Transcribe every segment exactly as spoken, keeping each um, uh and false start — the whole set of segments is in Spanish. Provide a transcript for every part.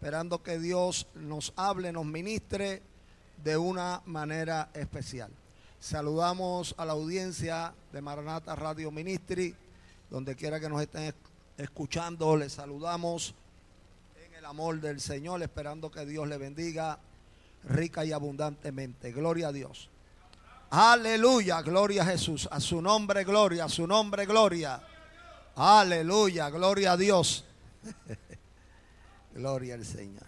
esperando que Dios nos hable, nos ministre de una manera especial. Saludamos a la audiencia de Maranata Radio Ministry, donde quiera que nos estén escuchando, les saludamos en el amor del Señor, esperando que Dios le bendiga rica y abundantemente. Gloria a Dios. Aleluya, gloria a Jesús, a su nombre gloria, a su nombre gloria. Aleluya, gloria a Dios. Gloria al Señor.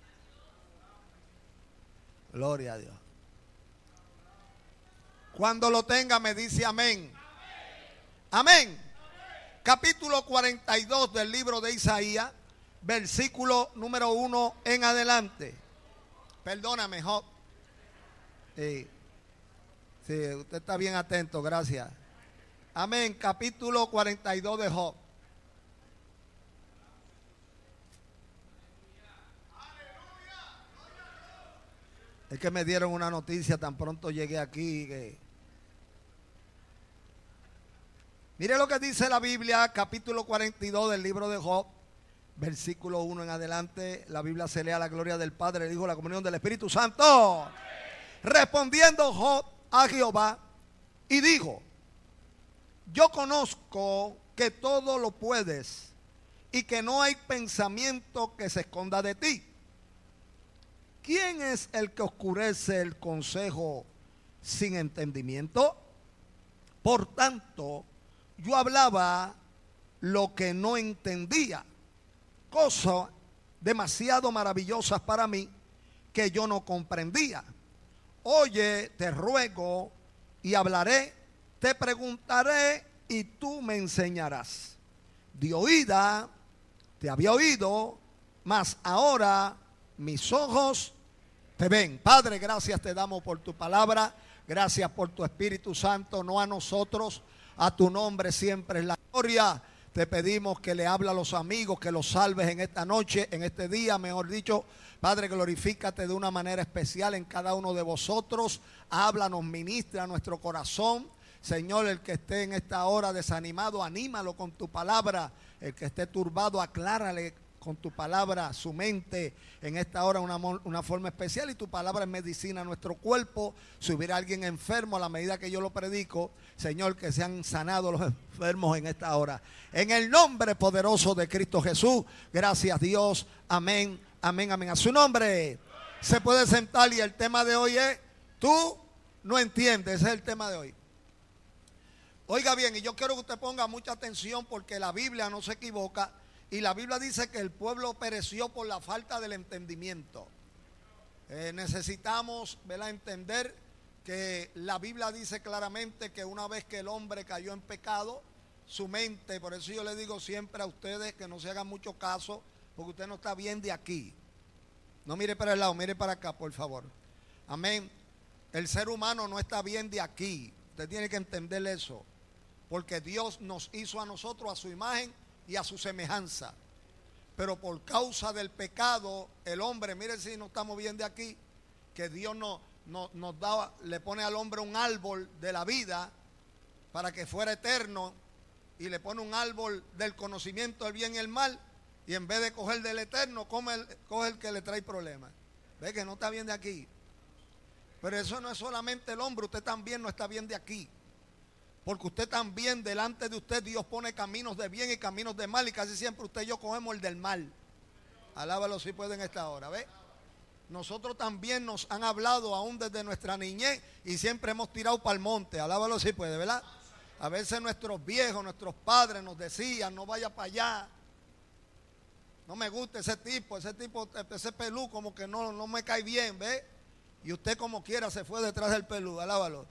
Gloria a Dios. Cuando lo tenga me dice amén. Amén. Capítulo cuarenta y dos del libro de Isaías, versículo número uno en adelante. Perdóname, Job. Sí. Sí, usted está bien atento, gracias. Amén, capítulo cuarenta y dos de Job. Es que me dieron una noticia tan pronto llegué aquí. Que... Mire lo que dice la Biblia, capítulo cuarenta y dos del libro de Job, versículo uno en adelante. La Biblia se lee a la gloria del Padre, el Hijo, la comunión del Espíritu Santo. Respondiendo Job a Jehová y dijo: yo conozco que todo lo puedes y que no hay pensamiento que se esconda de ti. ¿Quién es el que oscurece el consejo sin entendimiento? Por tanto, yo hablaba lo que no entendía, cosas demasiado maravillosas para mí que yo no comprendía. Oye, te ruego y hablaré, te preguntaré y tú me enseñarás. De oída te había oído, mas ahora mis ojos te ven. Padre, gracias te damos por tu palabra, gracias por tu Espíritu Santo, no a nosotros, a tu nombre siempre es la gloria. Te pedimos que le hable a los amigos, que los salves en esta noche, en este día, mejor dicho. Padre, glorifícate de una manera especial en cada uno de vosotros. Háblanos, ministra a nuestro corazón. Señor, el que esté en esta hora desanimado, anímalo con tu palabra. El que esté turbado, aclárale con tu palabra su mente en esta hora una, una forma especial, y tu palabra es medicina a nuestro cuerpo. Si hubiera alguien enfermo a la medida que yo lo predico, Señor, que sean sanados los enfermos en esta hora, en el nombre poderoso de Cristo Jesús. Gracias Dios, amén, amén, amén. A su nombre. Se puede sentar y el tema de hoy es: tú no entiendes. Ese es el tema de hoy. Oiga bien, y yo quiero que usted ponga mucha atención, porque la Biblia no se equivoca. Y la Biblia dice que el pueblo pereció por la falta del entendimiento. Eh, necesitamos, ¿verdad?, entender que la Biblia dice claramente que una vez que el hombre cayó en pecado, su mente, por eso yo le digo siempre a ustedes que no se hagan mucho caso, porque usted no está bien de aquí. No mire para el lado, mire para acá, por favor. Amén. El ser humano no está bien de aquí. Usted tiene que entender eso, porque Dios nos hizo a nosotros a su imagen y a su semejanza, pero por causa del pecado el hombre, mire si no estamos bien de aquí, que Dios no, no, nos da, le pone al hombre un árbol de la vida para que fuera eterno, y le pone un árbol del conocimiento del bien y el mal, y en vez de coger del eterno, come el, coge el que le trae problemas. Ve que no está bien de aquí. Pero eso no es solamente el hombre, usted también no está bien de aquí. Porque usted también, delante de usted, Dios pone caminos de bien y caminos de mal, y casi siempre usted y yo cogemos el del mal. Alábalo si puede en esta hora, ¿ve? Nosotros también nos han hablado aún desde nuestra niñez y siempre hemos tirado para el monte. Alábalo si puede, ¿verdad? A veces nuestros viejos, nuestros padres nos decían: no vaya para allá, no me gusta ese tipo, ese tipo, ese pelú como que no, no me cae bien, ¿ve? Y usted como quiera se fue detrás del pelú, alábalo.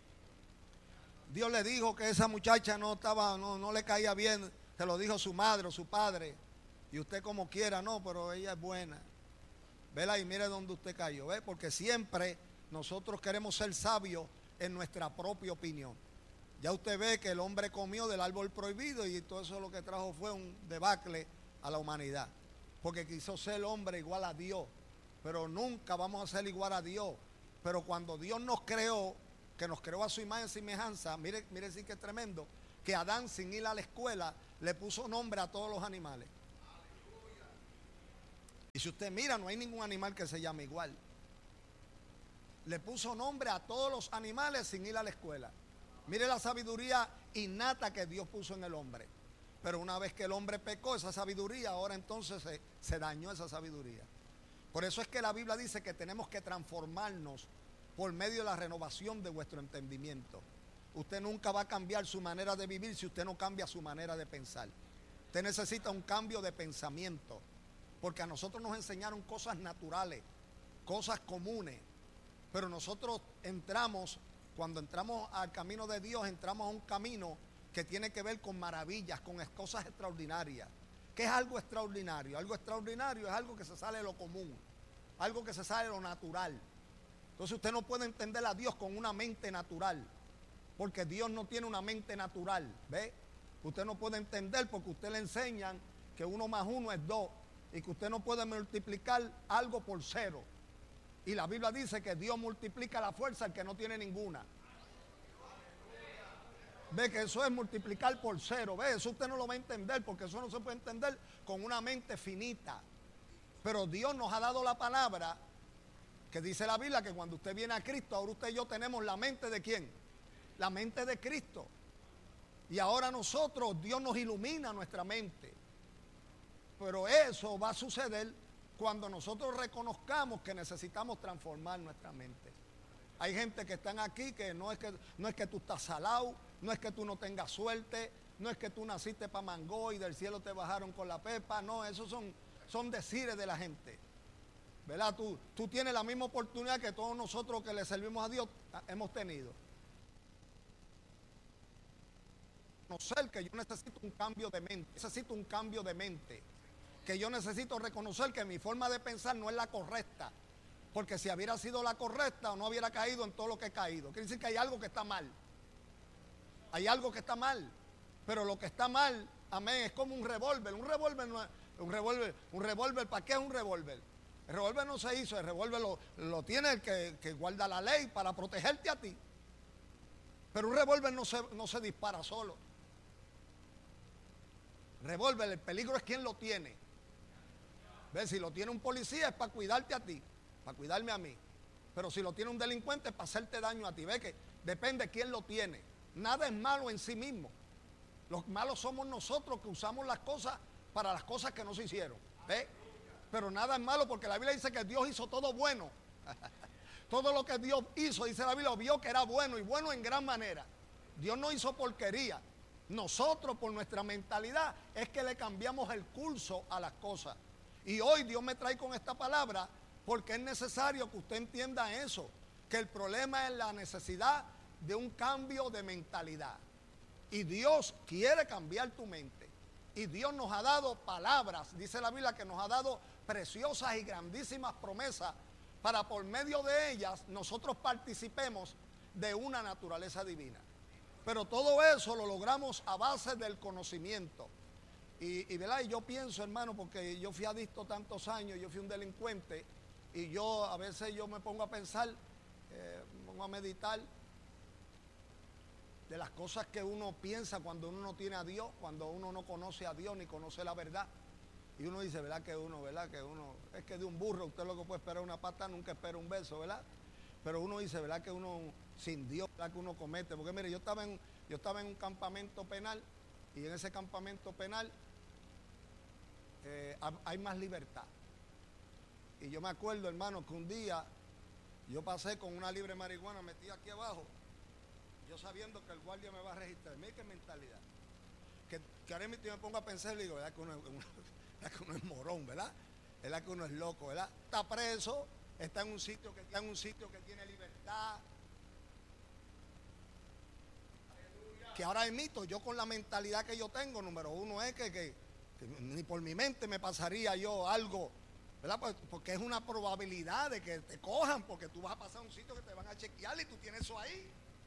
Dios le dijo que esa muchacha no estaba, no, no le caía bien, se lo dijo su madre o su padre, y usted como quiera, no, pero ella es buena. Vela y mire dónde usted cayó, ¿ve? Porque siempre nosotros queremos ser sabios en nuestra propia opinión. Ya usted ve que el hombre comió del árbol prohibido, y todo eso lo que trajo fue un debacle a la humanidad, porque quiso ser el hombre igual a Dios, pero nunca vamos a ser igual a Dios. Pero cuando Dios nos creó, que nos creó a su imagen y semejanza, mire, mire sí que es tremendo, que Adán, sin ir a la escuela, le puso nombre a todos los animales. si usted mira, no hay ningún animal que se llame igual. Le puso nombre a todos los animales sin ir a la escuela. Mire la sabiduría innata que Dios puso en el hombre. Pero una vez que el hombre pecó, esa sabiduría, ahora entonces se, se dañó esa sabiduría. Por eso es que la Biblia dice que tenemos que transformarnos por medio de la renovación de vuestro entendimiento. Usted nunca va a cambiar su manera de vivir si usted no cambia su manera de pensar. Usted necesita un cambio de pensamiento, porque a nosotros nos enseñaron cosas naturales, cosas comunes, pero nosotros entramos, cuando entramos al camino de Dios, entramos a un camino que tiene que ver con maravillas, con cosas extraordinarias. ¿Qué es algo extraordinario? Algo extraordinario es algo que se sale de lo común, algo que se sale de lo natural. Entonces usted no puede entender a Dios con una mente natural, porque Dios no tiene una mente natural, ¿ve? Usted no puede entender porque usted le enseñan que uno más uno es dos y que usted no puede multiplicar algo por cero. Y la Biblia dice que Dios multiplica la fuerza al que no tiene ninguna. Ve que eso es multiplicar por cero. Ve, eso usted no lo va a entender porque eso no se puede entender con una mente finita. Pero Dios nos ha dado la palabra que dice la Biblia que cuando usted viene a Cristo, ahora usted y yo tenemos la mente de ¿quién? La mente de Cristo. Y ahora nosotros, Dios nos ilumina nuestra mente. Pero eso va a suceder cuando nosotros reconozcamos que necesitamos transformar nuestra mente. Hay gente que están aquí que no es que, no es que tú estás salado, no es que tú no tengas suerte, no es que tú naciste para mango y del cielo te bajaron con la pepa. No, esos son, son decires de la gente. ¿Verdad? Tú, tú tienes la misma oportunidad que todos nosotros que le servimos a Dios hemos tenido. Reconocer que yo necesito un cambio de mente, necesito un cambio de mente, que yo necesito reconocer que mi forma de pensar no es la correcta, porque si hubiera sido la correcta o no hubiera caído en todo lo que he caído. Quiere decir que hay algo que está mal, hay algo que está mal, pero lo que está mal, amén, es como un revólver. Un revólver no es un revólver, un revólver, ¿para qué es un revólver? El revólver no se hizo, el revólver lo, lo tiene el que, que guarda la ley para protegerte a ti, pero un revólver no se, no se dispara solo. Revólver, el peligro es quien lo tiene. ¿Ves? Si lo tiene un policía es para cuidarte a ti, para cuidarme a mí. Pero si lo tiene un delincuente es para hacerte daño a ti. ¿Ves? Que depende quién lo tiene. Nada es malo en sí mismo. Los malos somos nosotros que usamos las cosas para las cosas que no se hicieron. ¿Ves? Pero nada es malo porque la Biblia dice que Dios hizo todo bueno. Todo lo que Dios hizo, dice la Biblia, vio que era bueno y bueno en gran manera. Dios no hizo porquería. Nosotros por nuestra mentalidad es que le cambiamos el curso a las cosas. Y hoy Dios me trae con esta palabra porque es necesario que usted entienda eso, que el problema es la necesidad de un cambio de mentalidad. Y Dios quiere cambiar tu mente. Y Dios nos ha dado palabras, dice la Biblia que nos ha dado preciosas y grandísimas promesas para por medio de ellas nosotros participemos de una naturaleza divina. Pero todo eso lo logramos a base del conocimiento. Y, y, ¿verdad? Y yo pienso, hermano, porque yo fui adicto tantos años, yo fui un delincuente, y yo a veces yo me pongo a pensar, eh, me pongo a meditar de las cosas que uno piensa cuando uno no tiene a Dios, cuando uno no conoce a Dios ni conoce la verdad. Y uno dice, ¿verdad? Que uno, ¿verdad? Que uno, es que de un burro usted lo que puede esperar una pata, nunca espera un beso, ¿verdad? Pero uno dice, ¿verdad? Que uno sin Dios, ¿verdad? Que uno comete. Porque mire, yo estaba en, yo estaba en un campamento penal y en ese campamento penal eh, hay más libertad. Y yo me acuerdo, hermano, que un día yo pasé con una libre marihuana metida aquí abajo, yo sabiendo que el guardia me va a registrar. Mire qué mentalidad. Que, que ahora mismo yo me pongo a pensar y digo, ¿verdad? Que uno, uno, ¿verdad? Que uno es morón, ¿verdad? ¿Verdad? Que uno es loco, ¿verdad? Está preso. Está en un sitio que está en un sitio que tiene libertad. Que ahora emito, yo con la mentalidad que yo tengo, número uno es que, que, que ni por mi mente me pasaría yo algo, ¿verdad? Pues, porque es una probabilidad de que te cojan, porque tú vas a pasar a un sitio que te van a chequear y tú tienes eso ahí.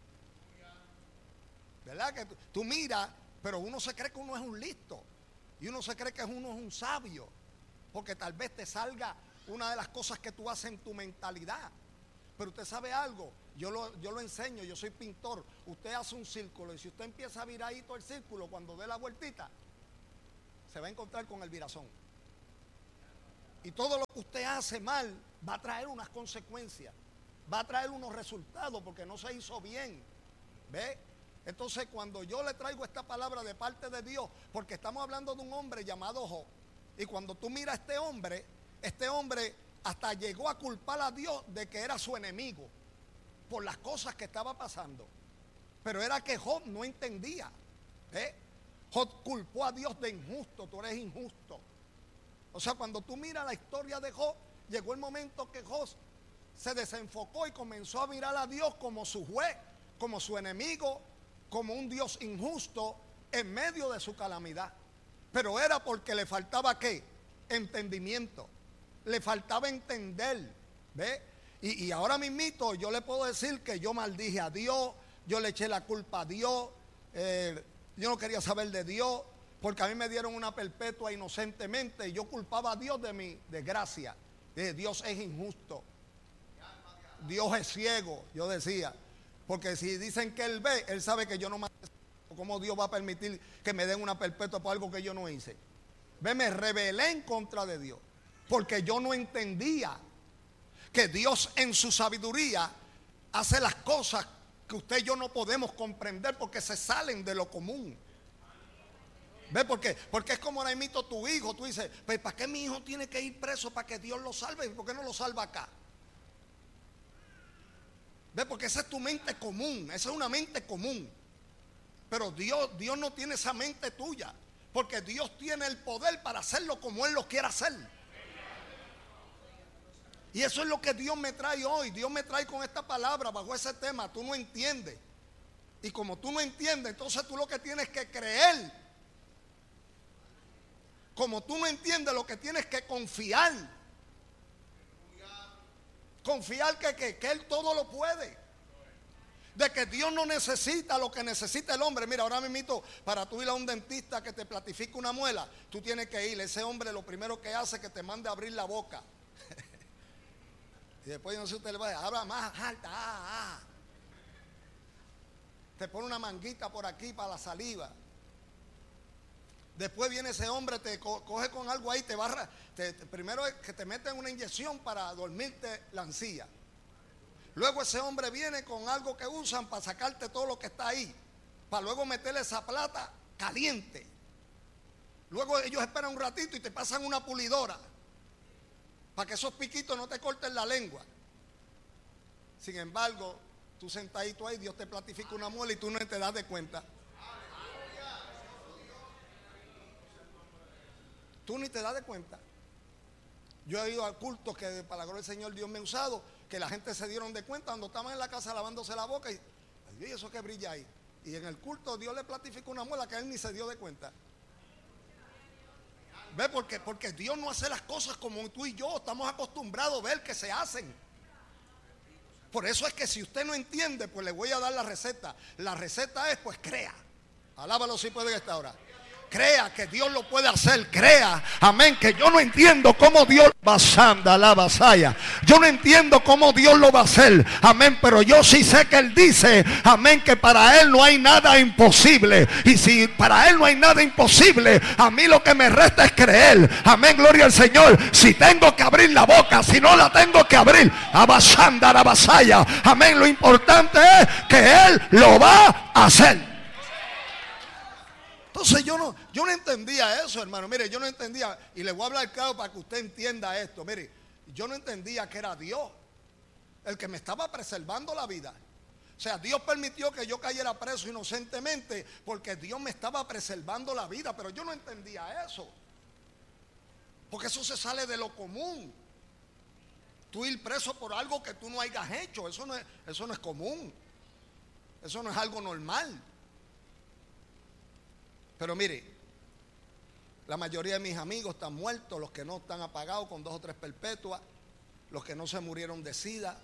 ¿Verdad? Que tú, tú miras, pero uno se cree que uno es un listo y uno se cree que uno es un sabio, porque tal vez te salga una de las cosas que tú haces en tu mentalidad. Pero usted sabe algo, yo lo, yo lo enseño, yo soy pintor. Usted hace un círculo y si usted empieza a virar ahí todo el círculo, cuando dé la vueltita, se va a encontrar con el virazón. Y todo lo que usted hace mal va a traer unas consecuencias, va a traer unos resultados porque no se hizo bien. ¿Ve? Entonces cuando yo le traigo esta palabra de parte de Dios, porque estamos hablando de un hombre llamado Job, y cuando tú miras a este hombre, este hombre hasta llegó a culpar a Dios de que era su enemigo por las cosas que estaba pasando. Pero era que Job no entendía. ¿Eh? Job culpó a Dios de injusto, tú eres injusto. O sea, cuando tú miras la historia de Job, llegó el momento que Job se desenfocó y comenzó a mirar a Dios como su juez, como su enemigo, como un Dios injusto en medio de su calamidad. Pero era porque le faltaba ¿qué? Entendimiento. Le faltaba entender. ¿Ve? Y, y ahora mismito yo le puedo decir que yo maldije a Dios, yo le eché la culpa a Dios, eh, yo no quería saber de Dios, porque a mí me dieron una perpetua inocentemente y yo culpaba a Dios de mi desgracia. Eh, Dios es injusto, Dios es ciego, yo decía, porque si dicen que Él ve, Él sabe que yo no me... ¿Cómo Dios va a permitir que me den una perpetua por algo que yo no hice? Ve, me rebelé en contra de Dios, porque yo no entendía que Dios en su sabiduría hace las cosas que usted y yo no podemos comprender porque se salen de lo común. ¿Ve por qué? Porque es como ahora imito tu hijo. Tú dices, pues ¿para qué mi hijo tiene que ir preso para que Dios lo salve? ¿Por qué no lo salva acá? ¿Ve? Porque esa es tu mente común. Esa es una mente común. Pero Dios, Dios no tiene esa mente tuya. Porque Dios tiene el poder para hacerlo como Él lo quiera hacer. Y eso es lo que Dios me trae hoy. Dios me trae con esta palabra bajo ese tema. Tú no entiendes. Y como tú no entiendes, entonces tú lo que tienes que creer. Como tú no entiendes, lo que tienes que confiar. Confiar que, que, que Él todo lo puede. De que Dios no necesita lo que necesita el hombre. Mira, ahora mismo para tú ir a un dentista que te platifique una muela, tú tienes que ir. Ese hombre lo primero que hace es que te mande a abrir la boca. Y después yo no sé si usted le va a decir, habla más alta. Ah, ah. Te pone una manguita por aquí para la saliva. Después viene ese hombre, te co coge con algo ahí, te barra. Te, te, primero es que te meten una inyección para dormirte la encía. Luego ese hombre viene con algo que usan para sacarte todo lo que está ahí. Para luego meterle esa plata caliente. Luego ellos esperan un ratito y te pasan una pulidora. Para que esos piquitos no te corten la lengua. Sin embargo, tú sentadito ahí, Dios te platifica una muela y tú no te das de cuenta. Tú ni te das de cuenta. Yo he ido al culto que para la gloria del Señor Dios me ha usado, que la gente se dieron de cuenta cuando estaban en la casa lavándose la boca y, ay, eso que brilla ahí. Y en el culto Dios le platificó una muela que él ni se dio de cuenta. ¿Ve? Porque, porque Dios no hace las cosas como tú y yo estamos acostumbrados a ver que se hacen. Por eso es que si usted no entiende, pues le voy a dar la receta. La receta es, pues crea. Alábalo si puede en esta hora. Crea que Dios lo puede hacer, crea, amén, que yo no entiendo cómo Dios basanda la vasalla. Yo no entiendo cómo Dios lo va a hacer, amén, pero yo sí sé que Él dice, amén, que para Él no hay nada imposible. Y si para Él no hay nada imposible, a mí lo que me resta es creer, amén, gloria al Señor. Si tengo que abrir la boca, si no la tengo que abrir, a basanda la vasalla, amén, lo importante es que Él lo va a hacer. Entonces yo no, yo no entendía eso, hermano. Mire, yo no entendía, y le voy a hablar claro para que usted entienda esto. Mire, yo no entendía que era Dios el que me estaba preservando la vida. O sea, Dios permitió que yo cayera preso inocentemente porque Dios me estaba preservando la vida. Pero yo no entendía eso, porque eso se sale de lo común. Tú ir preso por algo que tú no hayas hecho, eso no es, eso no es común. Eso no es algo normal. Pero mire, la mayoría de mis amigos están muertos, los que no están apagados con dos o tres perpetuas, los que no se murieron de sida.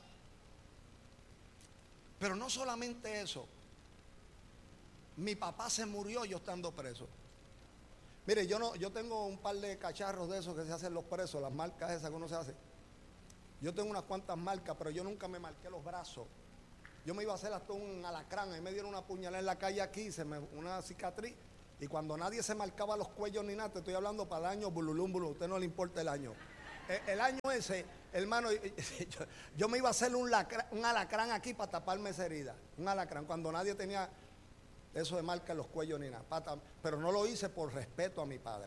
Pero no solamente eso, mi papá se murió yo estando preso. Mire, yo no, yo tengo un par de cacharros de esos que se hacen los presos, las marcas esas que uno se hace. Yo tengo unas cuantas marcas, pero yo nunca me marqué los brazos. Yo me iba a hacer hasta un alacrán, y me dieron una puñalada en la calle aquí, se me, una cicatriz. Y cuando nadie se marcaba los cuellos ni nada, te estoy hablando para el año bululum bululum, a usted no le importa el año. el año ese, hermano, yo, yo me iba a hacer un, lacra, un alacrán aquí para taparme esa herida. Un alacrán, cuando nadie tenía eso de marca en los cuellos ni nada. Para, pero no lo hice por respeto a mi padre.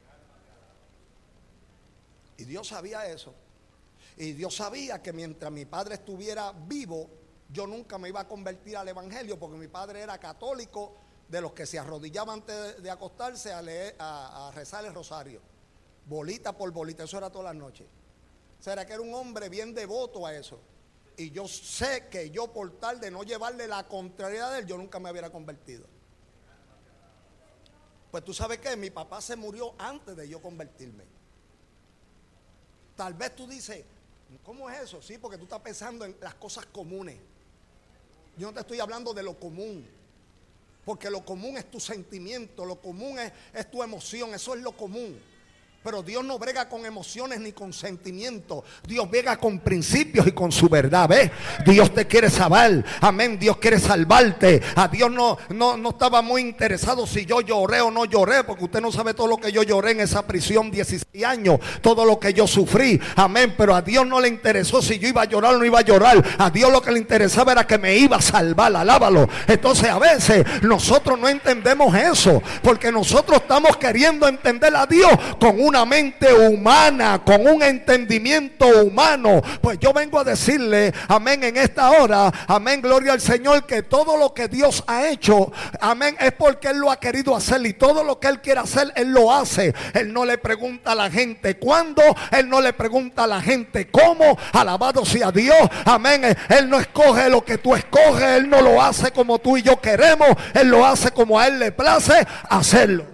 Y Dios sabía eso. Y Dios sabía que mientras mi padre estuviera vivo, yo nunca me iba a convertir al evangelio, porque mi padre era católico, de los que se arrodillaban antes de, de acostarse a, leer, a, a rezar el rosario, bolita por bolita, eso era todas las noches. O sea, era que era un hombre bien devoto a eso. Y yo sé que yo, por tal de no llevarle la contrariedad de él, yo nunca me hubiera convertido. Pues tú sabes que mi papá se murió antes de yo convertirme. Tal vez tú dices, ¿cómo es eso? Sí, porque tú estás pensando en las cosas comunes. Yo no te estoy hablando de lo común, porque lo común es tu sentimiento, lo común es, es tu emoción, eso es lo común. Pero Dios no brega con emociones ni con sentimientos. Dios brega con principios y con su verdad. ¿Ves? Dios te quiere salvar. Amén. Dios quiere salvarte. A Dios no, no, no estaba muy interesado si yo lloré o no lloré, porque usted no sabe todo lo que yo lloré en esa prisión, dieciséis años, todo lo que yo sufrí. Amén. Pero a Dios no le interesó si yo iba a llorar o no iba a llorar. A Dios lo que le interesaba era que me iba a salvar. Alábalo. Entonces a veces nosotros no entendemos eso, porque nosotros estamos queriendo entender a Dios con un una mente humana, con un entendimiento humano. Pues yo vengo a decirle, amén, en esta hora, amén, gloria al Señor, que todo lo que Dios ha hecho, amén, es porque Él lo ha querido hacer, y todo lo que Él quiere hacer, Él lo hace. Él no le pregunta a la gente cuándo, Él no le pregunta a la gente cómo. Alabado sea Dios, amén. Él no escoge lo que tú escoges, Él no lo hace como tú y yo queremos, Él lo hace como a Él le place hacerlo.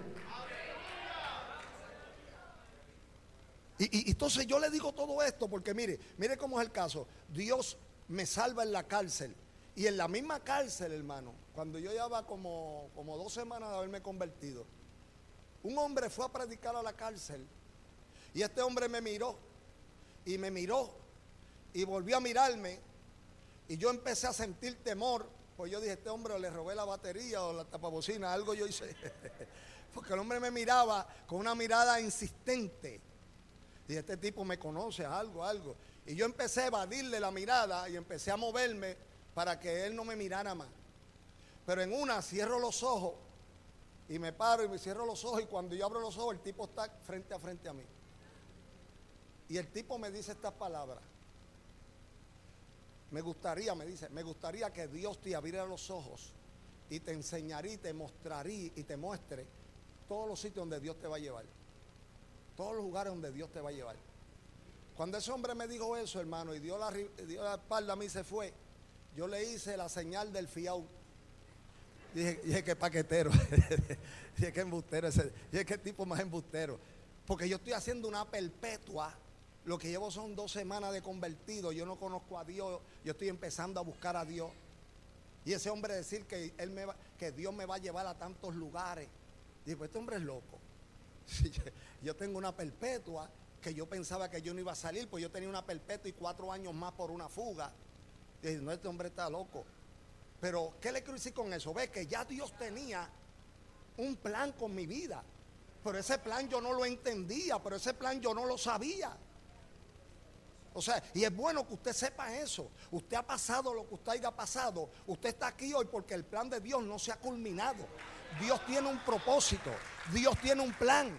Y, y entonces yo le digo todo esto porque mire, mire cómo es el caso. Dios me salva en la cárcel. Y en la misma cárcel, hermano, cuando yo llevaba como, como dos semanas de haberme convertido, un hombre fue a predicar a la cárcel. Y este hombre me miró, y me miró, y volvió a mirarme. Y yo empecé a sentir temor, pues yo dije, este hombre le robé la batería o la tapabocina, algo yo hice. Porque el hombre me miraba con una mirada insistente. Y este tipo me conoce, algo, algo. Y yo empecé a evadirle la mirada y empecé a moverme para que él no me mirara más. Pero en una cierro los ojos y me paro y me cierro los ojos, y cuando yo abro los ojos el tipo está frente a frente a mí. Y el tipo me dice estas palabras. Me gustaría, me dice, me gustaría que Dios te abriera los ojos y te enseñaría y te mostraría y te muestre todos los sitios donde Dios te va a llevar. Todos los lugares donde Dios te va a llevar. Cuando ese hombre me dijo eso, hermano, y dio la, dio la espalda a mí y se fue, yo le hice la señal del fiao. Dije, dije que paquetero. Dije que embustero ese. Dije que tipo más embustero. Porque yo estoy haciendo una perpetua. Lo que llevo son dos semanas de convertido. Yo no conozco a Dios. Yo estoy empezando a buscar a Dios. Y ese hombre decir que, él me va, que Dios me va a llevar a tantos lugares. Dije, pues este hombre es loco. Yo tengo una perpetua que yo pensaba que yo no iba a salir, pues yo tenía una perpetua y cuatro años más por una fuga. Y dije, no, este hombre está loco. Pero ¿qué le quiero decir con eso? Ve que ya Dios tenía un plan con mi vida, pero ese plan yo no lo entendía, pero ese plan yo no lo sabía. O sea, y es bueno que usted sepa eso. Usted ha pasado lo que usted haya pasado. Usted está aquí hoy porque el plan de Dios no se ha culminado. Dios tiene un propósito. Dios tiene un plan.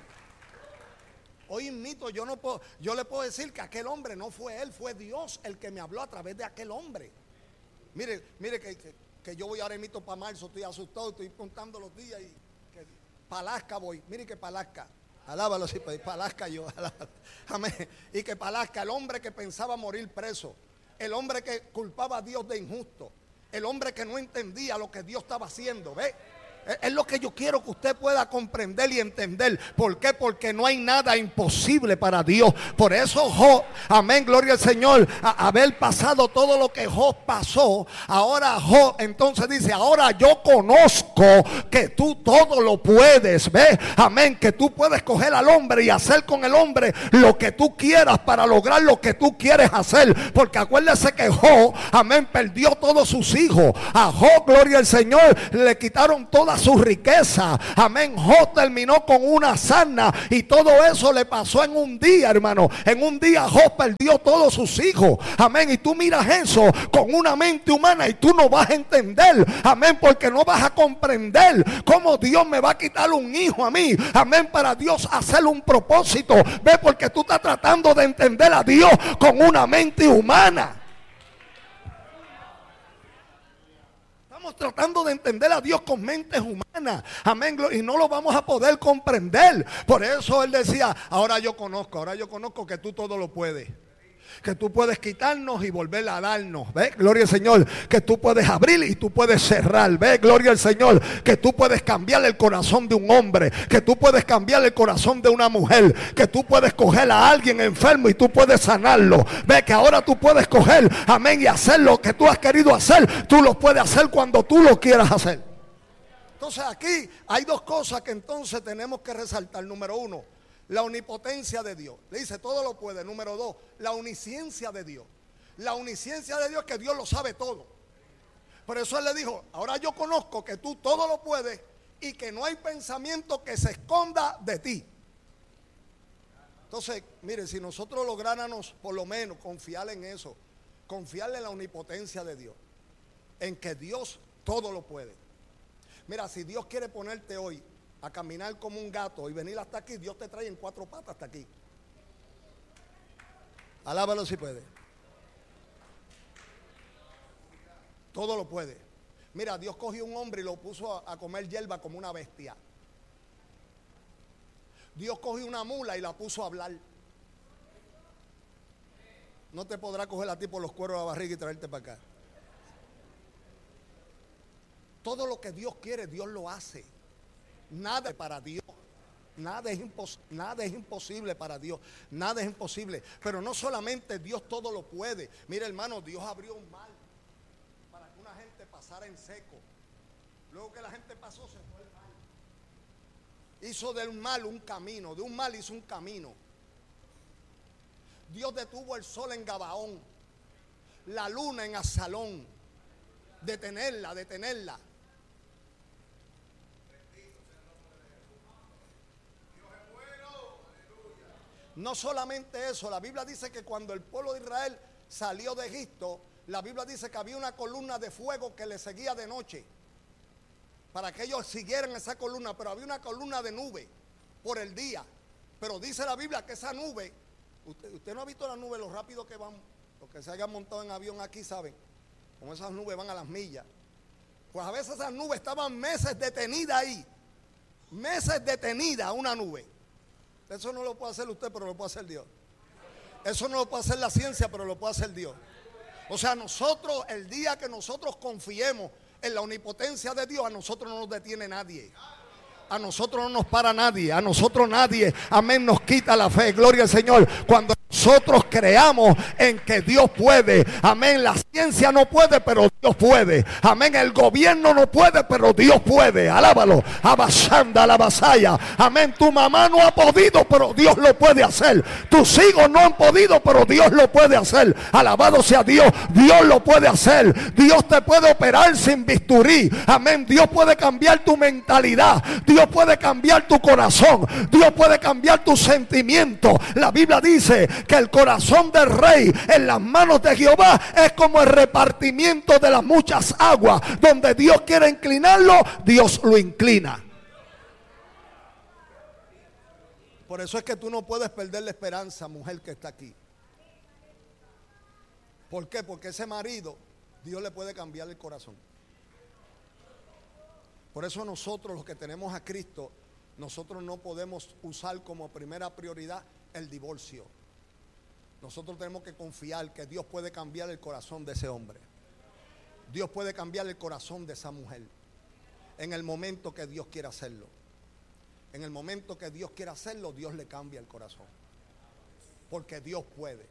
Hoy mito, yo no puedo, yo le puedo decir que aquel hombre no fue él, fue Dios el que me habló a través de aquel hombre. Mire, mire que, que, que yo voy ahora mito para marzo, estoy asustado, estoy contando los días y que Palasca voy. Mire que Palasca, alábalo así, Palasca yo, alábalo. Amén. Y que Palasca, el hombre que pensaba morir preso, el hombre que culpaba a Dios de injusto, el hombre que no entendía lo que Dios estaba haciendo, ¿ve? Es lo que yo quiero que usted pueda comprender y entender. ¿Por qué? Porque no hay nada imposible para Dios. Por eso Job, amén, gloria al Señor, a haber pasado todo lo que Job pasó, ahora Job entonces dice, ahora yo conozco que tú todo lo puedes, ¿ves? Amén, que tú puedes coger al hombre y hacer con el hombre lo que tú quieras para lograr lo que tú quieres hacer. Porque acuérdese que Job, amén, perdió todos sus hijos. A Job, gloria al Señor, le quitaron todas su riqueza. Amén. Job terminó con una sarna y todo eso le pasó en un día, hermano. En un día Job perdió todos sus hijos. Amén. Y tú miras eso con una mente humana y tú no vas a entender. Amén. Porque no vas a comprender cómo Dios me va a quitar un hijo a mí. Amén. Para Dios hacer un propósito. Ve, porque tú estás tratando de entender a Dios con una mente humana. Estamos tratando de entender a Dios con mentes humanas. Amén. Y no lo vamos a poder comprender. Por eso él decía, ahora yo conozco, ahora yo conozco que tú todo lo puedes. Que tú puedes quitarnos y volver a darnos. ¿Ves? Gloria al Señor. Que tú puedes abrir y tú puedes cerrar. ¿Ves? Gloria al Señor. Que tú puedes cambiar el corazón de un hombre. Que tú puedes cambiar el corazón de una mujer. Que tú puedes coger a alguien enfermo y tú puedes sanarlo. ¿Ves? Que ahora tú puedes coger, amén, y hacer lo que tú has querido hacer. Tú lo puedes hacer cuando tú lo quieras hacer. Entonces aquí hay dos cosas que entonces tenemos que resaltar. Número uno, la omnipotencia de Dios. Le dice, todo lo puede. Número dos, la omnisciencia de Dios. La omnisciencia de Dios es que Dios lo sabe todo. Por eso él le dijo, ahora yo conozco que tú todo lo puedes y que no hay pensamiento que se esconda de ti. Entonces, mire, si nosotros lográramos por lo menos confiar en eso, confiarle en la omnipotencia de Dios, en que Dios todo lo puede. Mira, si Dios quiere ponerte hoy a caminar como un gato y venir hasta aquí, Dios te trae en cuatro patas hasta aquí. Alábalo si puede. Todo lo puede. Mira, Dios cogió un hombre y lo puso a, a comer hierba como una bestia. Dios cogió una mula y la puso a hablar. No te podrá coger a ti por los cueros de la barriga y traerte para acá. Todo lo que Dios quiere, Dios lo hace. Nada para Dios, nada es, impos- nada es imposible para Dios, nada es imposible. Pero no solamente Dios todo lo puede. Mira, hermano, Dios abrió un mar para que una gente pasara en seco. Luego que la gente pasó, se fue el mar. Hizo del mal un camino, de un mal hizo un camino. Dios detuvo el sol en Gabaón, la luna en Azalón, detenerla, detenerla. No solamente eso, la Biblia dice que cuando el pueblo de Israel salió de Egipto, la Biblia dice que había una columna de fuego que le seguía de noche, para que ellos siguieran esa columna, pero había una columna de nube por el día. Pero dice la Biblia que esa nube, usted, usted no ha visto la nube, lo rápido que van, los que se hayan montado en avión aquí saben, como esas nubes van a las millas. Pues a veces esas nubes estaban meses detenidas ahí, meses detenidas una nube. Eso no lo puede hacer usted, pero lo puede hacer Dios. Eso no lo puede hacer la ciencia, pero lo puede hacer Dios. O sea, nosotros, el día que nosotros confiemos en la omnipotencia de Dios, a nosotros no nos detiene nadie. A nosotros no nos para nadie. A nosotros nadie, amén, nos quita la fe. Gloria al Señor. Cuando nosotros creamos en que Dios puede, amén, la ciencia no puede, pero Dios puede, amén, el gobierno no puede, pero Dios puede, alábalo, abasanda, alabasaya, amén, tu mamá no ha podido, pero Dios lo puede hacer, tus hijos no han podido, pero Dios lo puede hacer, alabado sea Dios, Dios lo puede hacer, Dios te puede operar sin bisturí, amén, Dios puede cambiar tu mentalidad, Dios puede cambiar tu corazón, Dios puede cambiar tus sentimientos. La Biblia dice que el corazón del rey en las manos de Jehová es como el repartimiento de las muchas aguas. Donde Dios quiere inclinarlo, Dios lo inclina. Por eso es que tú no puedes perder la esperanza, mujer que está aquí. ¿Por qué? Porque ese marido, Dios le puede cambiar el corazón. Por eso nosotros, los que tenemos a Cristo, nosotros no podemos usar como primera prioridad el divorcio. Nosotros tenemos que confiar que Dios puede cambiar el corazón de ese hombre. Dios puede cambiar el corazón de esa mujer en el momento que Dios quiera hacerlo. En el momento que Dios quiera hacerlo, Dios le cambia el corazón. Porque Dios puede.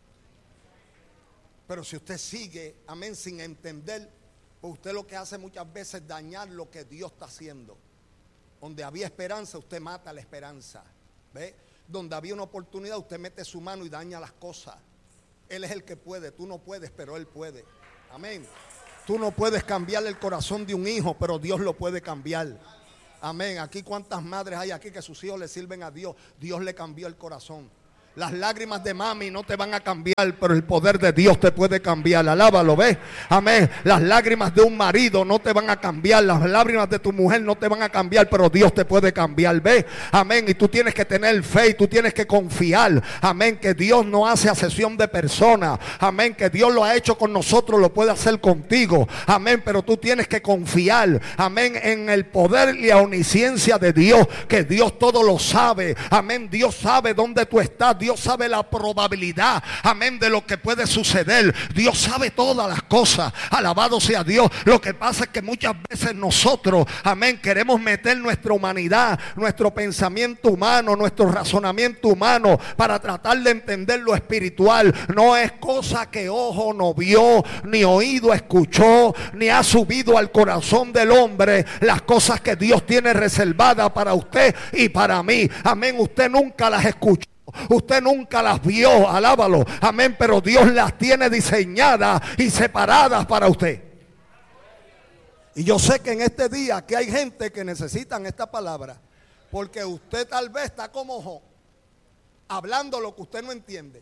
Pero si usted sigue, amén, sin entender, pues usted lo que hace muchas veces es dañar lo que Dios está haciendo. Donde había esperanza, usted mata la esperanza. ¿Ve? Donde había una oportunidad, usted mete su mano y daña las cosas. Él es el que puede, tú no puedes, pero Él puede. Amén. Tú no puedes cambiar el corazón de un hijo, pero Dios lo puede cambiar. Amén. Aquí cuántas madres hay aquí que sus hijos le sirven a Dios. Dios le cambió el corazón. Las lágrimas de mami no te van a cambiar, pero el poder de Dios te puede cambiar. Alábalo, ¿ves? Amén. Las lágrimas de un marido no te van a cambiar. Las lágrimas de tu mujer no te van a cambiar, pero Dios te puede cambiar. ¿Ves? Amén. Y tú tienes que tener fe y tú tienes que confiar. Amén. Que Dios no hace acepción de personas. Amén. Que Dios lo ha hecho con nosotros, lo puede hacer contigo. Amén. Pero tú tienes que confiar. Amén. En el poder y la omnisciencia de Dios. Que Dios todo lo sabe. Amén. Dios sabe dónde tú estás. Dios sabe la probabilidad, amén, de lo que puede suceder. Dios sabe todas las cosas. Alabado sea Dios. Lo que pasa es que muchas veces nosotros, amén, queremos meter nuestra humanidad, nuestro pensamiento humano, nuestro razonamiento humano para tratar de entender lo espiritual. No es cosa que ojo no vio, ni oído escuchó, ni ha subido al corazón del hombre las cosas que Dios tiene reservadas para usted y para mí. Amén. Usted nunca las escuchó. Usted nunca las vio, alábalo, amén, pero Dios las tiene diseñadas y separadas para usted. Y yo sé que en este día que hay gente que necesitan esta palabra, porque usted tal vez está como Job, hablando lo que usted no entiende.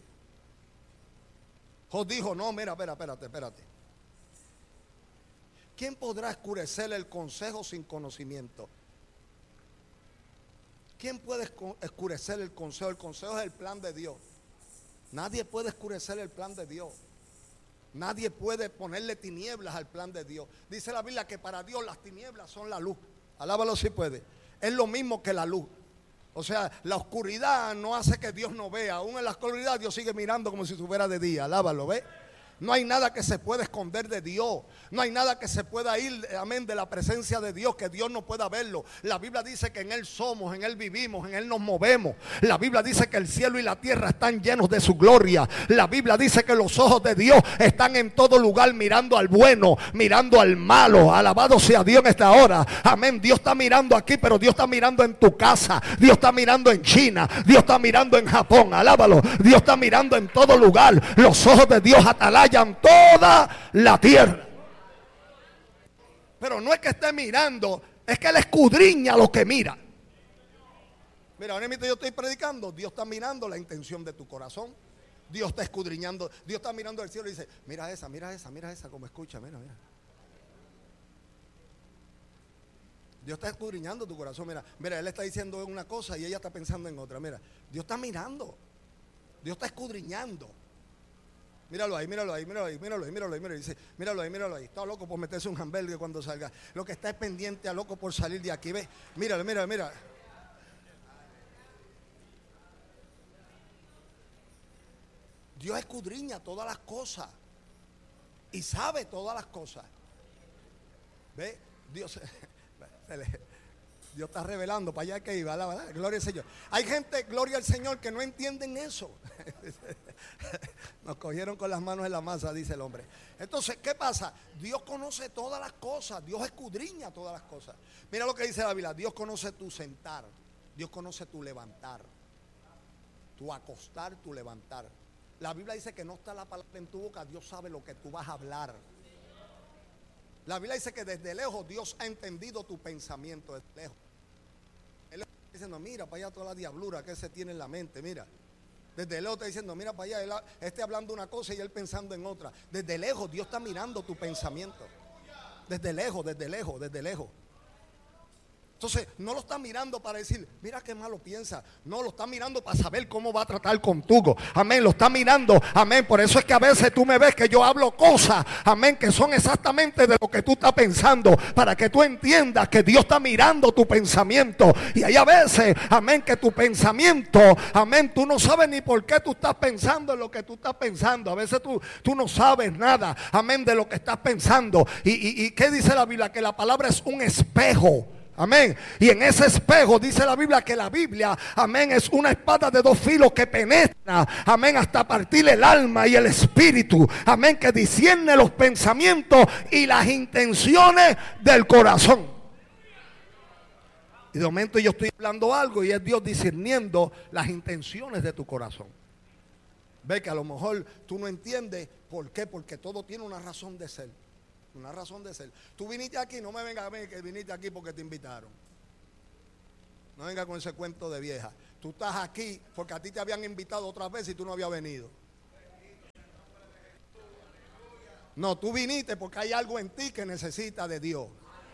Job dijo, no, mira, espera, espérate, espérate. ¿Quién podrá oscurecer el consejo sin conocimiento? ¿Quién puede oscurecer el consejo? El consejo es el plan de Dios. Nadie puede oscurecer el plan de Dios. Nadie puede ponerle tinieblas al plan de Dios. Dice la Biblia que para Dios las tinieblas son la luz. Alábalo si puede. Es lo mismo que la luz. O sea, la oscuridad no hace que Dios no vea. Aún en la oscuridad Dios sigue mirando como si estuviera de día. Alábalo, ¿ve? No hay nada que se pueda esconder de Dios. No hay nada que se pueda ir, amén, de la presencia de Dios, que Dios no pueda verlo. La Biblia dice que en Él somos, en Él vivimos, en Él nos movemos. La Biblia dice que el cielo y la tierra están llenos de su gloria. La Biblia dice que los ojos de Dios están en todo lugar mirando al bueno, mirando al malo. Alabado sea Dios en esta hora. Amén. Dios está mirando aquí, pero Dios está mirando en tu casa. Dios está mirando en China. Dios está mirando en Japón. Alábalo. Dios está mirando en todo lugar. Los ojos de Dios atalayan toda la tierra. Pero no es que esté mirando, es que Él escudriña lo que mira. Mira, ahora mismo yo estoy predicando, Dios está mirando la intención de tu corazón. Dios está escudriñando, Dios está mirando al cielo y dice, mira esa, mira esa, mira esa, como escucha, mira, mira. Dios está escudriñando tu corazón, mira, mira, Él está diciendo una cosa y ella está pensando en otra, mira. Dios está mirando, Dios está escudriñando. Míralo ahí, míralo ahí, míralo ahí, míralo ahí, míralo ahí, míralo ahí. Dice, míralo ahí, míralo ahí. Está loco por meterse un hamburgues cuando salga. Lo que está es pendiente a loco por salir de aquí. Ve, míralo, míralo, mira. Dios escudriña todas las cosas y sabe todas las cosas. Ve, Dios, Dios está revelando para allá que iba, la verdad, gloria al Señor. Hay gente, gloria al Señor, que no entienden eso. Nos cogieron con las manos en la masa, dice el hombre. Entonces, ¿qué pasa? Dios conoce todas las cosas, Dios escudriña todas las cosas. Mira lo que dice la Biblia, Dios conoce tu sentar, Dios conoce tu levantar, tu acostar, tu levantar. La Biblia dice que no está la palabra en tu boca, Dios sabe lo que tú vas a hablar. La Biblia dice que desde lejos Dios ha entendido tu pensamiento, desde lejos. Él está diciendo, mira para allá toda la diablura que se tiene en la mente, mira. Desde lejos está diciendo, mira para allá, él esté hablando una cosa y él pensando en otra. Desde lejos Dios está mirando tu pensamiento. Desde lejos, desde lejos, desde lejos. Entonces, no lo está mirando para decir, mira qué malo piensa. No, lo está mirando para saber cómo va a tratar contigo. Amén, lo está mirando. Amén, por eso es que a veces tú me ves que yo hablo cosas, amén, que son exactamente de lo que tú estás pensando. Para que tú entiendas que Dios está mirando tu pensamiento. Y hay a veces, amén, que tu pensamiento, amén, tú no sabes ni por qué tú estás pensando en lo que tú estás pensando. A veces tú, tú no sabes nada, amén, de lo que estás pensando. Y, y, y ¿qué dice la Biblia? Que la palabra es un espejo. Amén. Y en ese espejo dice la Biblia que la Biblia, amén, es una espada de dos filos que penetra, amén, hasta partir el alma y el espíritu, amén, que discierne los pensamientos y las intenciones del corazón. Y de momento yo estoy hablando algo y es Dios discerniendo las intenciones de tu corazón. Ve que a lo mejor tú no entiendes por qué, porque todo tiene una razón de ser. Una razón de ser. Tú viniste aquí, no me vengas a ver que viniste aquí porque te invitaron. No venga con ese cuento de vieja. Tú estás aquí porque a ti te habían invitado otras veces y tú no habías venido. No, tú viniste porque hay algo en ti que necesita de Dios.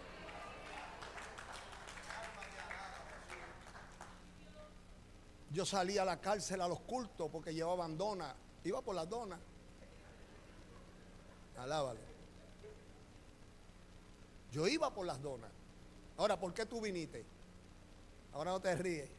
Yo salí a la cárcel a los cultos porque llevaban donas. Iba por las donas. Alábalo. Yo iba por las donas. Ahora, ¿por qué tú viniste? Ahora no te ríes.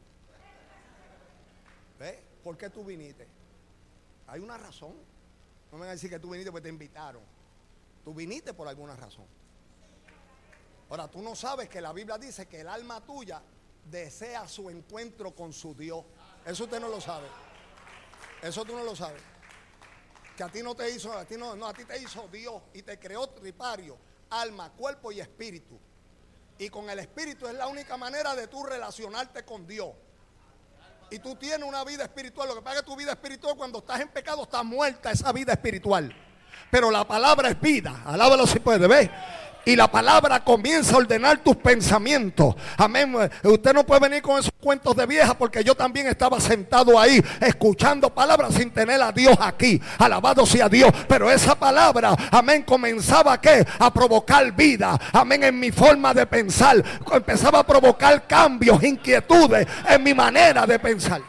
¿Ves? ¿Por qué tú viniste? Hay una razón. No me van a decir que tú viniste porque te invitaron. Tú viniste por alguna razón. Ahora, tú no sabes que la Biblia dice que el alma tuya desea su encuentro con su Dios. Eso usted no lo sabe. Eso tú no lo sabes. Que a ti no te hizo, a ti no, no, a ti te hizo Dios y te creó tripario, alma, cuerpo y espíritu. Y con el espíritu es la única manera de tú relacionarte con Dios. Y tú tienes una vida espiritual. Lo que pasa es que tu vida espiritual, cuando estás en pecado, está muerta esa vida espiritual. Pero la palabra es vida. Alábalo si puede, ¿ves? Y la palabra comienza a ordenar tus pensamientos. Amén. Usted no puede venir con esos cuentos de vieja, porque yo también estaba sentado ahí escuchando palabras sin tener a Dios aquí. Alabado sea Dios. Pero esa palabra, amén, comenzaba ¿a qué? A provocar vida. Amén, en mi forma de pensar. Empezaba a provocar cambios, inquietudes en mi manera de pensar.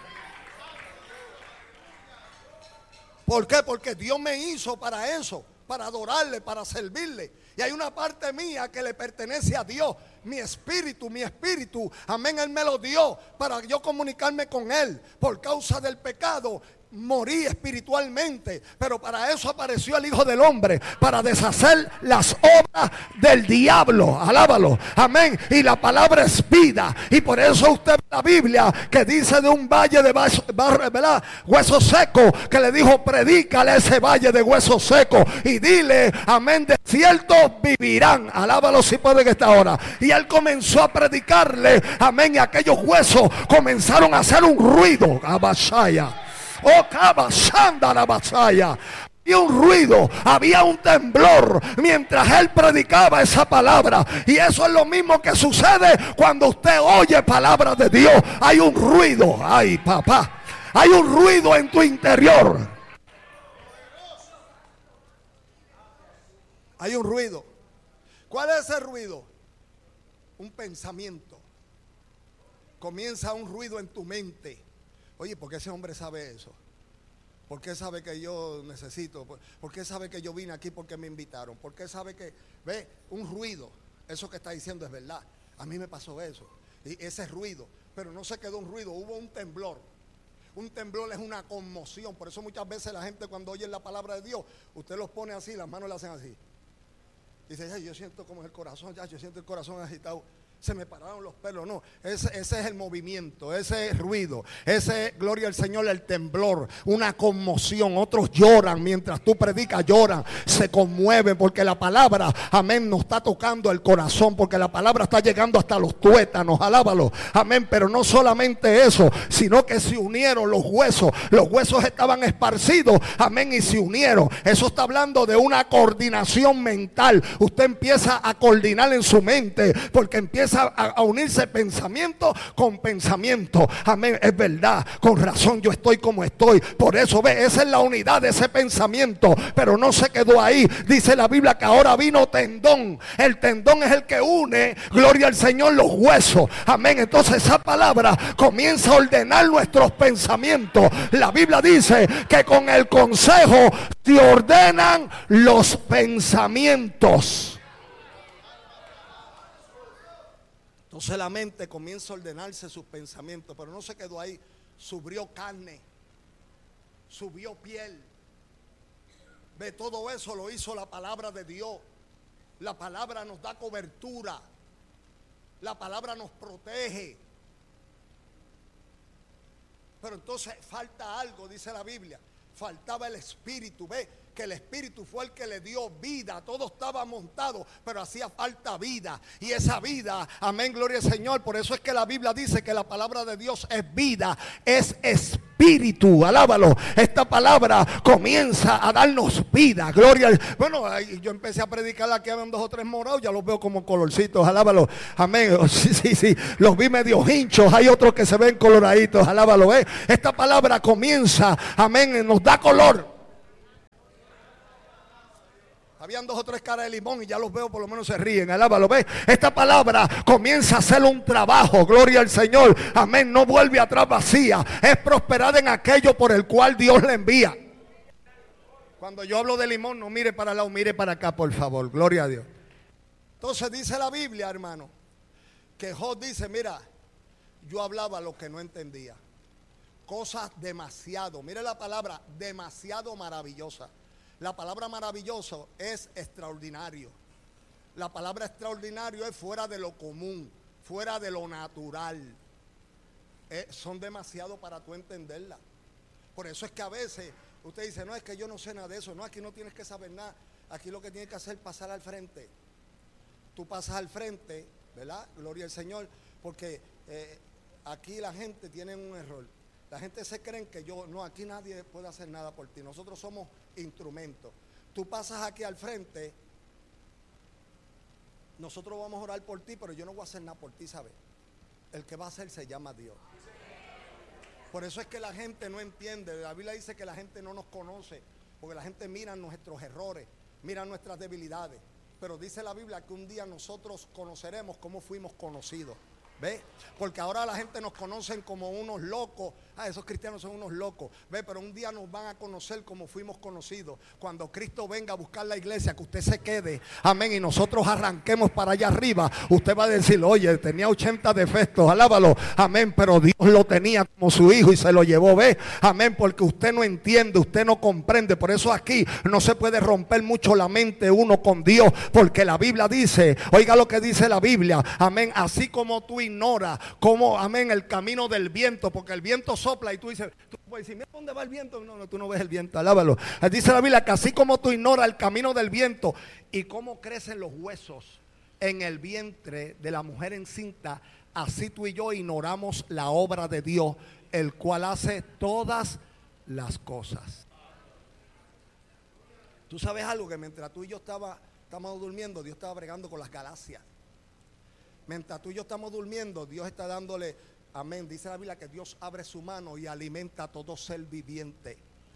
¿Por qué? Porque Dios me hizo para eso, para adorarle, para servirle. Y hay una parte mía que le pertenece a Dios. Mi espíritu, mi espíritu, amén, Él me lo dio para yo comunicarme con Él. Por causa del pecado morí espiritualmente, pero para eso apareció el Hijo del Hombre, para deshacer las obras del diablo. Alábalo, amén. Y la palabra es vida. Y por eso usted ve la Biblia que dice de un valle de vaso, ¿verdad? Hueso seco, que le dijo: predícale a ese valle de huesos secos y dile, amén, de cierto vivirán. Alábalo si puede que está ahora. Y él comenzó a predicarle, amén, y aquellos huesos comenzaron a hacer un ruido. Abashaya. Oh, cabazanda la batalla. Había un ruido, había un temblor mientras él predicaba esa palabra. Y eso es lo mismo que sucede cuando usted oye palabras de Dios. Hay un ruido, ay papá, hay un ruido en tu interior. Hay un ruido. ¿Cuál es ese ruido? Un pensamiento. Comienza un ruido en tu mente. Oye, ¿por qué ese hombre sabe eso? ¿Por qué sabe que yo necesito? ¿Por qué sabe que yo vine aquí porque me invitaron? ¿Por qué sabe que, ve, un ruido? Eso que está diciendo es verdad. A mí me pasó eso. Y ese ruido, pero no se quedó un ruido, hubo un temblor. Un temblor es una conmoción. Por eso muchas veces la gente, cuando oye la palabra de Dios, usted los pone así, las manos le hacen así. Dice: ay, yo siento como el corazón, ya, yo siento el corazón agitado. Se me pararon los pelos. No, ese, ese es el movimiento, ese es ruido, ese, gloria al Señor, el temblor, una conmoción. Otros lloran mientras tú predicas, lloran, se conmueven porque la palabra, amén, nos está tocando el corazón, porque la palabra está llegando hasta los tuétanos. Alábalo, amén. Pero no solamente eso, sino que se unieron los huesos. Los huesos estaban esparcidos, amén, y se unieron. Eso está hablando de una coordinación mental. Usted empieza a coordinar en su mente, porque empieza A, a unirse pensamiento con pensamiento. Amén, es verdad, con razón yo estoy como estoy. Por eso ve, esa es la unidad de ese pensamiento. Pero no se quedó ahí. Dice la Biblia que ahora vino tendón. El tendón es el que une, gloria al Señor, los huesos. Amén, entonces esa palabra comienza a ordenar nuestros pensamientos. La Biblia dice que con el consejo se ordenan los pensamientos. Entonces la mente comienza a ordenarse sus pensamientos, pero no se quedó ahí. Subió carne, subió piel. Ve, todo eso lo hizo la palabra de Dios. La palabra nos da cobertura. La palabra nos protege. Pero entonces falta algo, dice la Biblia. Faltaba el espíritu. Ve que el espíritu fue el que le dio vida. Todo estaba montado, pero hacía falta vida. Y esa vida, amén, gloria al Señor. Por eso es que la Biblia dice que la palabra de Dios es vida, es espíritu. espíritu. Alábalo. Esta palabra comienza a darnos vida. Gloria al... Bueno, yo empecé a predicar aquí, habían dos o tres morados, ya los veo como colorcitos. Alábalo. Amén. Sí, sí, sí. Los vi medio hinchos. Hay otros que se ven coloraditos. Alábalo. ¿eh? Esta palabra comienza, amén, nos da color. Habían dos o tres caras de limón y ya los veo, por lo menos se ríen. Alábalo, ¿ves? Esta palabra comienza a hacer un trabajo. Gloria al Señor. Amén. No vuelve atrás vacía. Es prosperada en aquello por el cual Dios le envía. Cuando yo hablo de limón, no mire para el lado, mire para acá, por favor. Gloria a Dios. Entonces dice la Biblia, hermano, que Job dice, mira, yo hablaba lo que no entendía. Cosas demasiado, mire la palabra, demasiado maravillosa. La palabra maravilloso es extraordinario. La palabra extraordinario es fuera de lo común, fuera de lo natural. Eh, son demasiado para tú entenderla. Por eso es que a veces usted dice, no, es que yo no sé nada de eso. No, aquí no tienes que saber nada. Aquí lo que tienes que hacer es pasar al frente. Tú pasas al frente, ¿verdad? Gloria al Señor. Porque eh, aquí la gente tiene un error. La gente se cree que yo, no, aquí nadie puede hacer nada por ti. Nosotros somos instrumentos. Tú pasas aquí al frente, nosotros vamos a orar por ti, pero yo no voy a hacer nada por ti, ¿sabes? El que va a hacer se llama Dios. Por eso es que la gente no entiende. La Biblia dice que la gente no nos conoce, porque la gente mira nuestros errores, mira nuestras debilidades. Pero dice la Biblia que un día nosotros conoceremos cómo fuimos conocidos. ¿Ve? Porque ahora la gente nos conocen como unos locos. Ah, esos cristianos son unos locos. ¿Ve? Pero un día nos van a conocer como fuimos conocidos. Cuando Cristo venga a buscar la iglesia, que usted se quede, amén, y nosotros arranquemos para allá arriba, usted va a decir, oye, tenía ochenta defectos, alábalo, amén, pero Dios lo tenía como su hijo y se lo llevó. ¿Ve? Amén, porque usted no entiende, usted no comprende. Por eso aquí no se puede romper mucho la mente uno con Dios, porque la Biblia dice, oiga lo que dice la Biblia, amén, así como tú ignora como, amén, el camino del viento, porque el viento sopla y tú dices, tú puedes decir, mira dónde va el viento. No, no, tú no ves el viento, alábalo. Dice la Biblia que así como tú ignoras el camino del viento y cómo crecen los huesos en el vientre de la mujer encinta, así tú y yo ignoramos la obra de Dios, el cual hace todas las cosas. Tú sabes algo, que mientras tú y yo estaba, estábamos durmiendo, Dios estaba bregando con las galaxias. Mientras tú y yo estamos durmiendo, Dios está dándole, amén, dice la Biblia que Dios abre su mano y alimenta a todo ser viviente.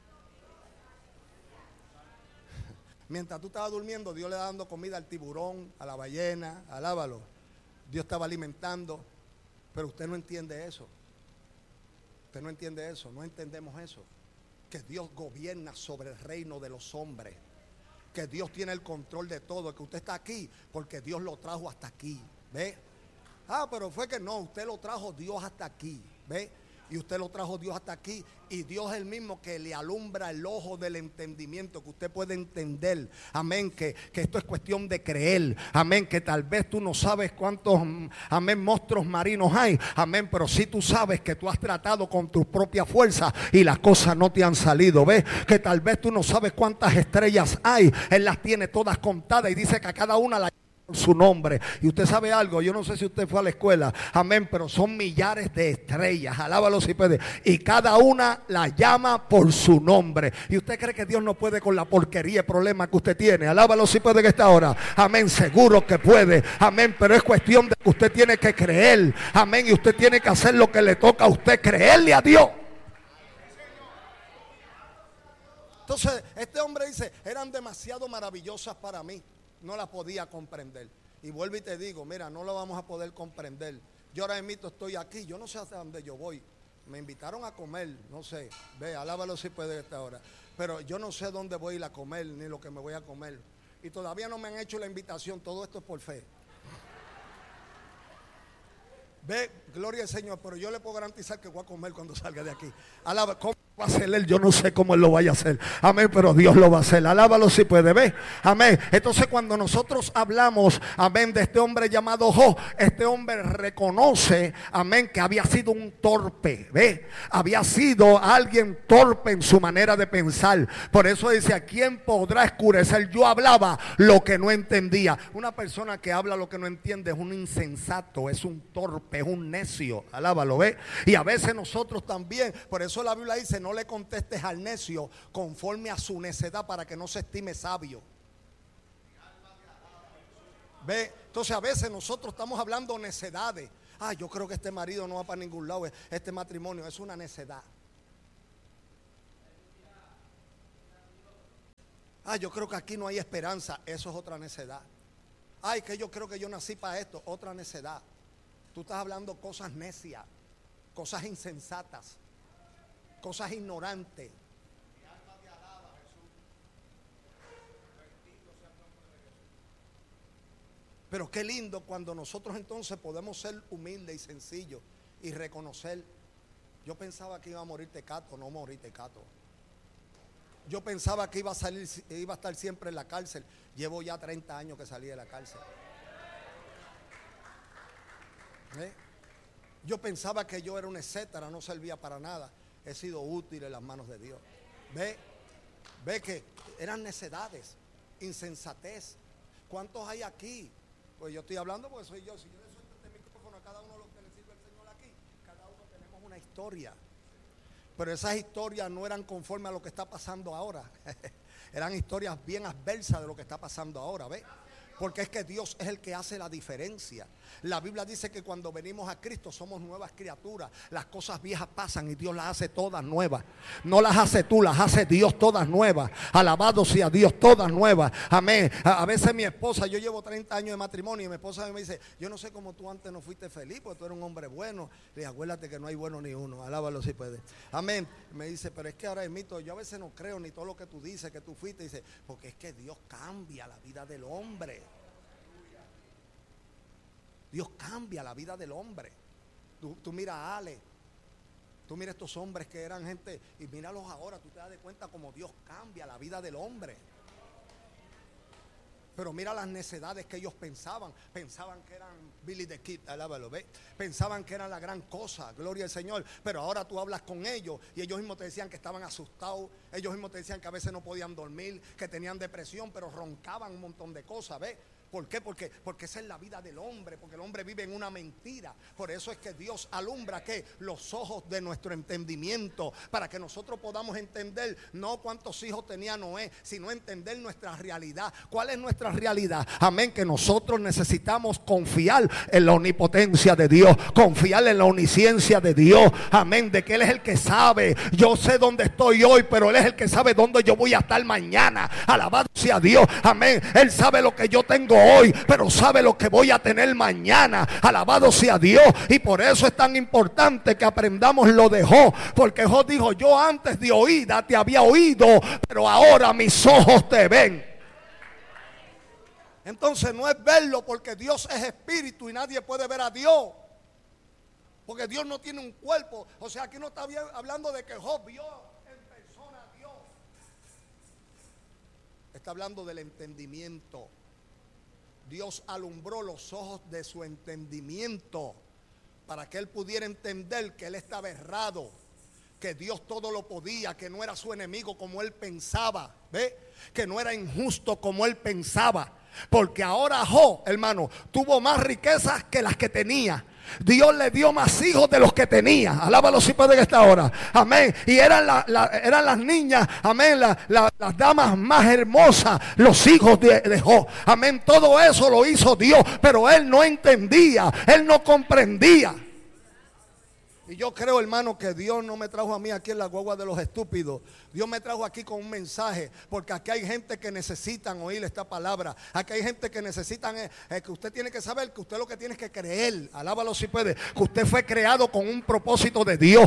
Mientras tú estabas durmiendo, Dios le está dando comida al tiburón, a la ballena, alábalo. Dios estaba alimentando, pero usted no entiende eso. Usted no entiende eso, no entendemos eso. Que Dios gobierna sobre el reino de los hombres. Que Dios tiene el control de todo, que usted está aquí porque Dios lo trajo hasta aquí. ¿Ve? Ah, pero fue que no, usted lo trajo Dios hasta aquí. ¿Ve? Y usted lo trajo Dios hasta aquí. Y Dios es el mismo que le alumbra el ojo del entendimiento, que usted puede entender. Amén, que, que esto es cuestión de creer. Amén, que tal vez tú no sabes cuántos, amén, monstruos marinos hay. Amén, pero sí tú sabes que tú has tratado con tus propias fuerzas y las cosas no te han salido. ¿Ves? Que tal vez tú no sabes cuántas estrellas hay. Él las tiene todas contadas y dice que a cada una la por su nombre. Y usted sabe algo, yo no sé si usted fue a la escuela, amén, pero son millares de estrellas, alábalo si puede, y cada una la llama por su nombre. Y usted cree que Dios no puede con la porquería de problema que usted tiene. Alábalo si puede, que esta hora, amén, seguro que puede, amén, pero es cuestión de que usted tiene que creer, amén, y usted tiene que hacer lo que le toca a usted, creerle a Dios. Entonces este hombre dice, eran demasiado maravillosas para mí, no la podía comprender. Y vuelvo y te digo, mira, no lo vamos a poder comprender. Yo ahora mismo estoy aquí, yo no sé hasta dónde yo voy. Me invitaron a comer, no sé, ve, alábalo si puede esta hora. Pero yo no sé dónde voy a ir a comer, ni lo que me voy a comer. Y todavía no me han hecho la invitación, todo esto es por fe. Ve, gloria al Señor, pero yo le puedo garantizar que voy a comer cuando salga de aquí. Alaba, ¿cómo? Va a hacer él, yo no sé cómo él lo vaya a hacer. Amén, pero Dios lo va a hacer. Alábalo si puede, ver. Amén. Entonces cuando nosotros hablamos, amén, de este hombre llamado Job, este hombre reconoce, amén, que había sido un torpe, ve, había sido alguien torpe en su manera de pensar. Por eso dice, ¿a quién podrá escurecer? Yo hablaba lo que no entendía. Una persona que habla lo que no entiende es un insensato, es un torpe, es un necio. Alábalo, ve. Y a veces nosotros también, por eso la Biblia dice, no le contestes al necio conforme a su necedad, para que no se estime sabio. Ve, entonces a veces nosotros estamos hablando necedades. Ah, yo creo que este marido no va para ningún lado, este matrimonio es una necedad. Ah, yo creo que aquí no hay esperanza, eso es otra necedad. Ay, que yo creo que yo nací para esto, otra necedad. Tú estás hablando cosas necias, cosas insensatas, cosas ignorantes. Pero qué lindo cuando nosotros entonces podemos ser humildes y sencillos y reconocer. Yo pensaba que iba a morir tecato, no morí tecato. Yo pensaba que iba a salir, iba a estar siempre en la cárcel. Llevo ya treinta años que salí de la cárcel. ¿Eh? Yo pensaba que yo era un etcétera, no servía para nada. He sido útil en las manos de Dios. Ve, ve que eran necedades, insensatez. ¿Cuántos hay aquí? Pues yo estoy hablando porque soy yo. Si yo le suelto este micrófono a cada uno de los que le sirve el Señor aquí, cada uno tenemos una historia. Pero esas historias no eran conforme a lo que está pasando ahora. Eran historias bien adversas de lo que está pasando ahora, ¿ve? Porque es que Dios es el que hace la diferencia. La Biblia dice que cuando venimos a Cristo somos nuevas criaturas. Las cosas viejas pasan y Dios las hace todas nuevas. No las hace tú, las hace Dios todas nuevas. Alabado sea Dios, todas nuevas. Amén. A, a veces mi esposa, yo llevo treinta años de matrimonio y mi esposa me dice, yo no sé cómo tú antes no fuiste feliz, porque tú eres un hombre bueno. Le dije, acuérdate que no hay bueno ni uno. Alábalo si puede. Amén. Me dice, pero es que ahora es mito. Yo a veces no creo ni todo lo que tú dices que tú fuiste. Dice, porque es que Dios cambia la vida del hombre. Dios cambia la vida del hombre. Tú, tú mira a Ale, tú mira a estos hombres que eran gente, y míralos ahora, tú te das de cuenta como Dios cambia la vida del hombre. Pero mira las necedades que ellos pensaban. Pensaban que eran Billy the Kid, alábalo, ¿ve? Pensaban que eran la gran cosa, gloria al Señor. Pero ahora tú hablas con ellos y ellos mismos te decían que estaban asustados. Ellos mismos te decían que a veces no podían dormir, que tenían depresión, pero roncaban un montón de cosas, ¿ve? ¿Por qué? Porque, porque esa es la vida del hombre, porque el hombre vive en una mentira. Por eso es que Dios alumbra ¿qué? Los ojos de nuestro entendimiento, para que nosotros podamos entender no cuántos hijos tenía Noé, sino entender nuestra realidad. ¿Cuál es nuestra realidad? Amén, que nosotros necesitamos confiar en la omnipotencia de Dios, confiar en la omnisciencia de Dios. Amén, de que Él es el que sabe. Yo sé dónde estoy hoy, pero Él es el que sabe dónde yo voy a estar mañana. Alabado sea Dios. Amén, Él sabe lo que yo tengo hoy, pero sabe lo que voy a tener mañana. Alabado sea Dios. Y por eso es tan importante que aprendamos lo de Job, porque Job dijo, yo antes de oída te había oído, pero ahora mis ojos te ven. Entonces no es verlo, porque Dios es espíritu y nadie puede ver a Dios, porque Dios no tiene un cuerpo. O sea, aquí no está bien hablando de que Job vio en persona a Dios. Está hablando del entendimiento. Dios alumbró los ojos de su entendimiento para que él pudiera entender que él estaba errado, que Dios todo lo podía, que no era su enemigo como él pensaba, ¿ve? Que no era injusto como él pensaba. Porque ahora Job, hermano, tuvo más riquezas que las que tenía. Dios le dio más hijos de los que tenía. Alábalo si puede en esta hora. Amén. Y eran, la, la, eran las niñas, amén, la, la, las damas más hermosas, los hijos de, de Job. Amén. Todo eso lo hizo Dios, pero él no entendía, él no comprendía. Y yo creo, hermano, que Dios no me trajo a mí aquí en la guagua de los estúpidos. Dios me trajo aquí con un mensaje, porque aquí hay gente que necesitan oír esta palabra. Aquí hay gente que necesitan, eh, eh, que usted tiene que saber que usted lo que tiene es que creer. Alábalo si puede, que usted fue creado con un propósito de Dios.